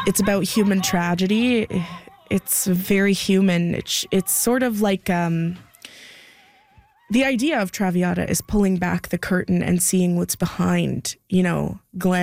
It's about human tragedy. It's very human. It's sort of like the idea of Traviata is pulling back the curtain and seeing what's behind, Glenn